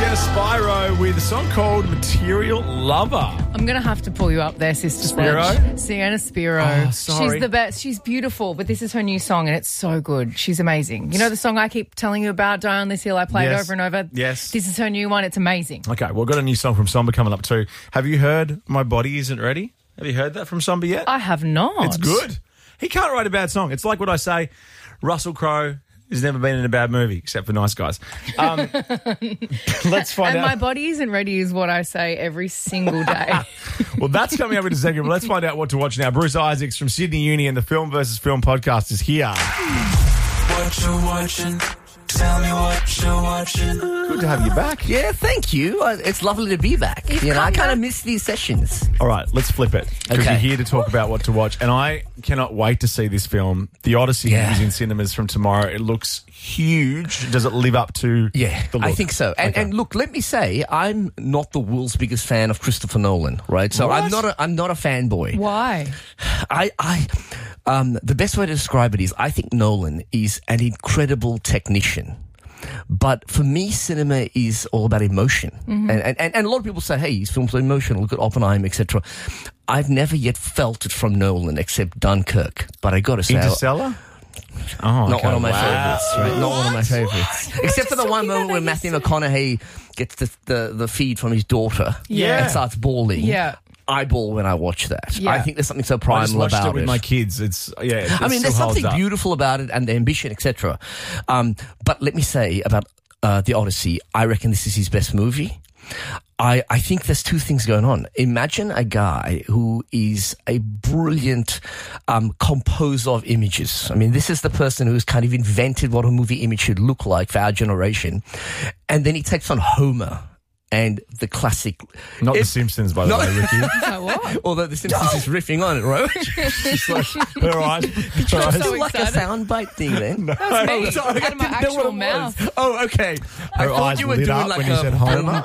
Sienna Spyro with a song called Material Lover. I'm going to have to pull you up there, Sister Spiro? Sledge. Sienna Spiro. Oh, sorry. She's the best. She's beautiful, but this is her new song and it's so good. She's amazing. You know the song I keep telling you about, Die on This Hill? I play it Yes. over and over. Yes. This is her new one. It's amazing. Okay, well, we've got a new song from Somber coming up too. Have you heard My Body Isn't Ready? Have you heard that from Somber yet? I have not. It's good. He can't write a bad song. It's like what I say, Russell Crowe has never been in a bad movie, except for Nice Guys. Let's find And out. my body isn't ready is what I say every single day. Well, that's coming up in a second, but let's find out what to watch now. Bruce Isaacs from Sydney Uni and the Film versus Film podcast is here. What you watching? Tell me what you're watching. Good to have you back. Yeah, thank you. It's lovely to be back. You know, I kind of miss these sessions. All right, let's flip it. Because Okay. you're here to talk about what to watch. And I cannot wait to see this film. The Odyssey Yeah. is in cinemas from tomorrow. It looks huge. Does it live up to the look? I think so. And, Okay. and look, let me say, I'm not the world's biggest fan of Christopher Nolan, right? So What? I'm not a fanboy. Why? The best way to describe it is I think Nolan is an incredible technician. But for me, cinema is all about emotion. And a lot of people say, hey, his films are emotional. Look at Oppenheimer, etc. I've never yet felt it from Nolan except Dunkirk. But I got to say... Interstellar? Oh, Not okay. one of my Wow. favorites, right? Not one of my favorites. Except for the one moment where Matthew McConaughey gets the feed from his daughter Yeah. and starts bawling. Yeah. I bawl when I watch that. Yeah. I think there's something so I just primal watched about it with my kids. It's I mean, there's still holds something up. beautiful about it and the ambition, etc. But let me say about The Odyssey, I reckon this is his best movie. I think there's two things going on. Imagine a guy who is a brilliant composer of images. I mean, this is the person who's kind of invented what a movie image should look like for our generation. And then he takes on Homer and the classic... Not The Simpsons, by the way, Ricky. So what? Although The Simpsons is riffing on it, right? It's like, all right. All It's right. so like a excited. soundbite thing then. That was me. sorry, Out of my I didn't know what actual it mouth. was. Oh, okay. I Her thought eyes you were lit doing up like when you said Homer.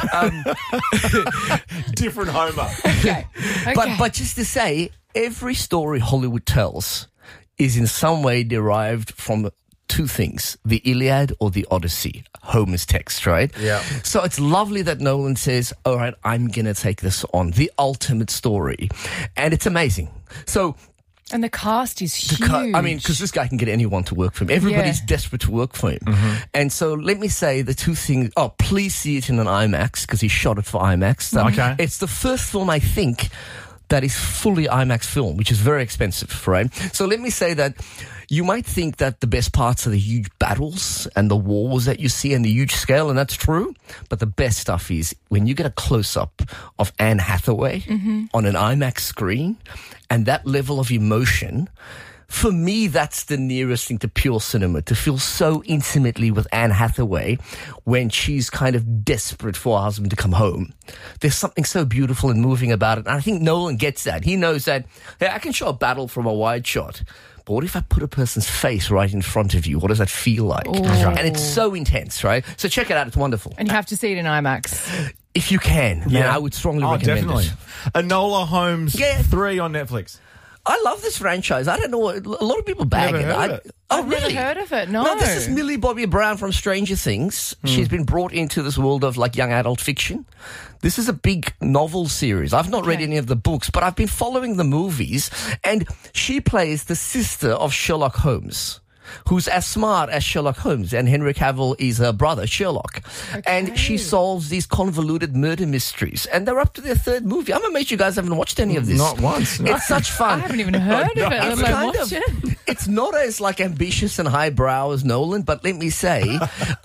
Um, Different Homer. Okay. but just to say, every story Hollywood tells is in some way derived from two things, the Iliad or the Odyssey, Homer's text, right? Yeah. So it's lovely that Nolan says, all right, I'm going to take this on, the ultimate story. And it's amazing. So And the cast is huge. I mean, because this guy can get anyone to work for him. Everybody's Yeah. desperate to work for him. And so let me say the two things. Oh, please see it in an IMAX because he shot it for IMAX. Okay. It's the first film, I think, that is fully IMAX film, which is very expensive, right? So let me say that you might think that the best parts are the huge battles and the wars that you see and the huge scale, and that's true. But the best stuff is when you get a close-up of Anne Hathaway on an IMAX screen and that level of emotion. For me, that's the nearest thing to pure cinema, to feel so intimately with Anne Hathaway when she's kind of desperate for her husband to come home. There's something so beautiful and moving about it. And I think Nolan gets that. He knows that, hey, I can show a battle from a wide shot. But what if I put a person's face right in front of you? What does that feel like? And it's so intense, right? So check it out. It's wonderful. And you have to see it in IMAX. If you can, man, I would strongly recommend definitely. it. Enola Holmes Yeah. 3 on Netflix. I love this franchise. I don't know. A lot of people bag Never it. heard of it. Oh, I've really? never heard of it. No. No, this is Millie Bobby Brown from Stranger Things. She's been brought into this world of like young adult fiction. This is a big novel series. I've not read Okay. any of the books, but I've been following the movies, and she plays the sister of Sherlock Holmes, who's as smart as Sherlock Holmes, and Henry Cavill is her brother, Sherlock. And she solves these convoluted murder mysteries, and they're up to their third movie. I'm amazed you guys haven't watched any of this. Not once, no. It's such fun. I haven't even heard of it, let It's alone kind watch of- it. It's not as like ambitious and highbrow as Nolan, but let me say,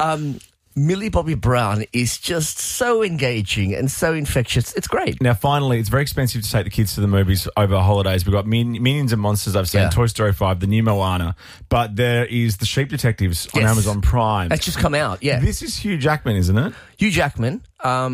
Millie Bobby Brown is just so engaging and so infectious. It's great. Now, finally, it's very expensive to take the kids to the movies over holidays. We've got Minions and Monsters, I've seen, Yeah. Toy Story 5, the new Moana, but there is The Sheep Detectives on Yes. Amazon Prime. That's just come out, yeah. This is Hugh Jackman, isn't it? Hugh Jackman,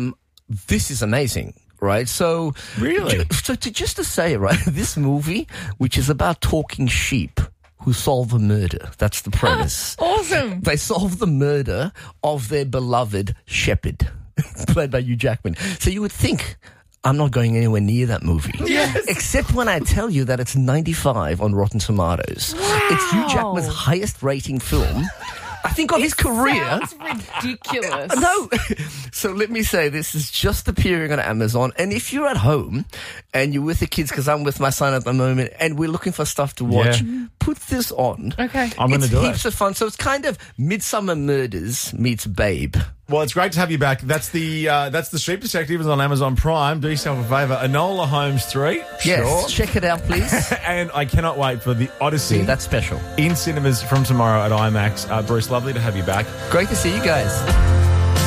this is amazing. Right, so Really? just to say, right, this movie, which is about talking sheep who solve a murder. That's the premise. Awesome. They solve the murder of their beloved shepherd, played by Hugh Jackman. So you would think, I'm not going anywhere near that movie. Yes. Except when I tell you that it's 95 on Rotten Tomatoes. Wow. It's Hugh Jackman's highest rating film I think of his career. Sounds ridiculous. No. So let me say, this is just appearing on Amazon. And if you're at home and you're with the kids, because I'm with my son at the moment, and we're looking for stuff to watch, put this on. Okay. I'm going to do it. It's heaps of fun. So it's kind of Midsummer Murders meets Babe. Well, it's great to have you back. That's the Street Detective. It's on Amazon Prime. Do yourself a favour. Enola Holmes 3. Yes, check it out, please. And I cannot wait for The Odyssey. Yeah, that's special. In cinemas from tomorrow at IMAX. Bruce, lovely to have you back. Great to see you guys.